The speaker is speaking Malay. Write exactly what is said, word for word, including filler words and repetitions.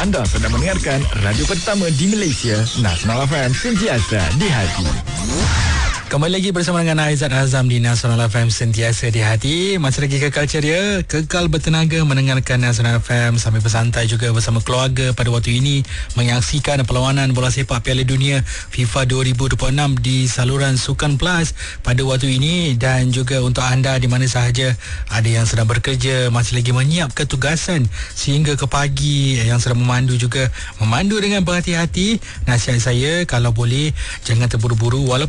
Anda sedang mendengarkan radio pertama di Malaysia, Nasional F M, sentiasa di hati. Kembali lagi bersama dengan Aizat Azam di Nasional F M, sentiasa di hati. Masih lagi kekal ceria, kekal bertenaga mendengarkan Nasional F M sambil bersantai juga bersama keluarga pada waktu ini menyaksikan perlawanan bola sepak Piala Dunia FIFA dua ribu dua puluh enam di saluran Sukan Plus pada waktu ini. Dan juga untuk anda di mana sahaja ada yang sedang bekerja, masih lagi menyiapkan tugasan sehingga ke pagi, yang sedang memandu juga memandu dengan berhati-hati. Nasihat saya, kalau boleh jangan terburu-buru, walaupun